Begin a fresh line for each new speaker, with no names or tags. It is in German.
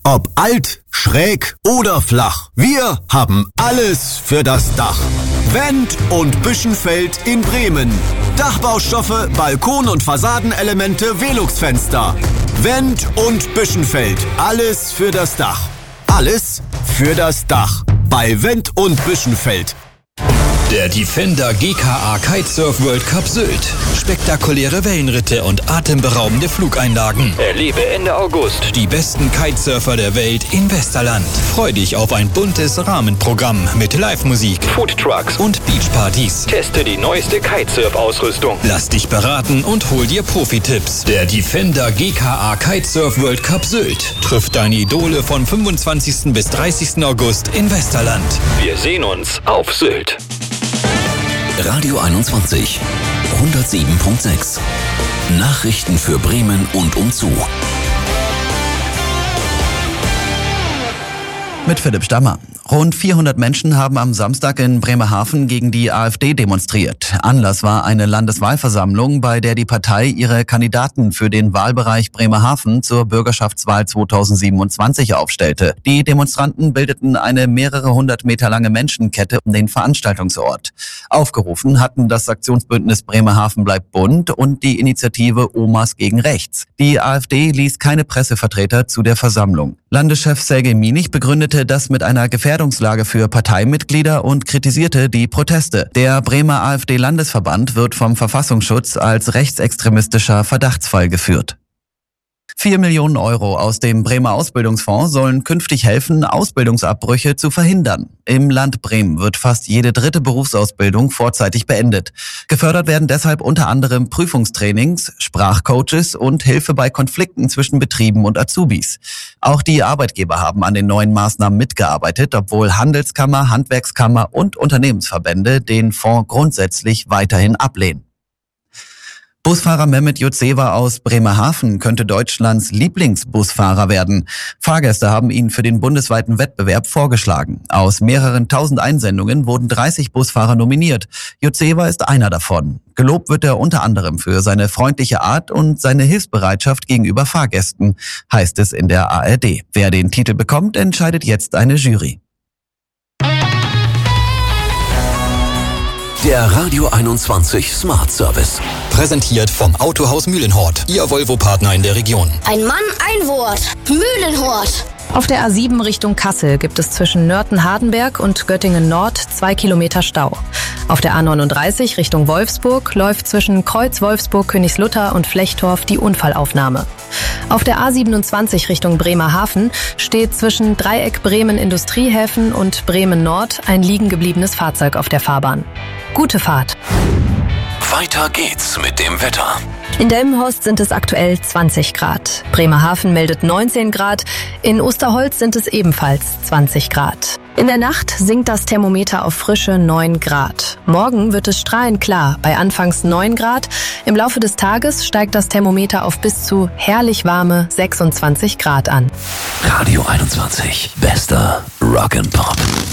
Ob alt, schräg oder flach, wir haben alles für das Dach. Wendt und Büschenfeld in Bremen. Dachbaustoffe, Balkon- und Fassadenelemente, Velux-Fenster. Wendt und Büschenfeld. Alles für das Dach. Alles für das Dach. Bei Wendt und Büschenfeld.
Der Defender GKA Kitesurf World Cup Sylt. Spektakuläre Wellenritte und atemberaubende Flugeinlagen. Erlebe Ende August die besten Kitesurfer der Welt in Westerland. Freu dich auf ein buntes Rahmenprogramm mit Live-Musik, Foodtrucks und Beachpartys. Teste die neueste Kitesurf-Ausrüstung. Lass dich beraten und hol dir Profi-Tipps. Der Defender GKA Kitesurf World Cup Sylt trifft deine Idole von 25. bis 30. August in Westerland. Wir sehen uns auf Sylt.
Radio 21, 107.6. Nachrichten für Bremen und umzu.
Mit Philipp Stammer. Rund 400 Menschen haben am Samstag in Bremerhaven gegen die AfD demonstriert. Anlass war eine Landeswahlversammlung, bei der die Partei ihre Kandidaten für den Wahlbereich Bremerhaven zur Bürgerschaftswahl 2027 aufstellte. Die Demonstranten bildeten eine mehrere hundert Meter lange Menschenkette um den Veranstaltungsort. Aufgerufen hatten das Aktionsbündnis Bremerhaven bleibt bunt und die Initiative Omas gegen Rechts. Die AfD ließ keine Pressevertreter zu der Versammlung. Landeschef Sergej Minich begründete das mit einer Gefährdungslage für Parteimitglieder und kritisierte die Proteste. Der Bremer AfD-Landesverband wird vom Verfassungsschutz als rechtsextremistischer Verdachtsfall geführt. 4 Millionen Euro aus dem Bremer Ausbildungsfonds sollen künftig helfen, Ausbildungsabbrüche zu verhindern. Im Land Bremen wird fast jede dritte Berufsausbildung vorzeitig beendet. Gefördert werden deshalb unter anderem Prüfungstrainings, Sprachcoaches und Hilfe bei Konflikten zwischen Betrieben und Azubis. Auch die Arbeitgeber haben an den neuen Maßnahmen mitgearbeitet, obwohl Handelskammer, Handwerkskammer und Unternehmensverbände den Fonds grundsätzlich weiterhin ablehnen. Busfahrer Mehmet Joceva aus Bremerhaven könnte Deutschlands Lieblingsbusfahrer werden. Fahrgäste haben ihn für den bundesweiten Wettbewerb vorgeschlagen. Aus mehreren tausend Einsendungen wurden 30 Busfahrer nominiert. Joceva ist einer davon. Gelobt wird er unter anderem für seine freundliche Art und seine Hilfsbereitschaft gegenüber Fahrgästen, heißt es in der ARD. Wer den Titel bekommt, entscheidet jetzt eine Jury.
Der Radio 21 Smart Service.
Präsentiert vom Autohaus Mühlenhort, Ihr Volvo-Partner in der Region.
Ein Mann, ein Wort. Mühlenhort.
Auf der A7 Richtung Kassel gibt es zwischen Nörten-Hardenberg und Göttingen-Nord 2 Kilometer Stau. Auf der A39 Richtung Wolfsburg läuft zwischen Kreuz Wolfsburg-Königslutter und Flechtorf die Unfallaufnahme. Auf der A27 Richtung Bremerhaven steht zwischen Dreieck Bremen-Industriehäfen und Bremen-Nord ein liegen gebliebenes Fahrzeug auf der Fahrbahn. Gute Fahrt.
Weiter geht's mit dem Wetter.
In Delmenhorst sind es aktuell 20 Grad. Bremerhaven meldet 19 Grad. In Osterholz sind es ebenfalls 20 Grad. In der Nacht sinkt das Thermometer auf frische 9 Grad. Morgen wird es strahlend klar bei anfangs 9 Grad. Im Laufe des Tages steigt das Thermometer auf bis zu herrlich warme 26 Grad an.
Radio 21. Bester Rock'n'Pop.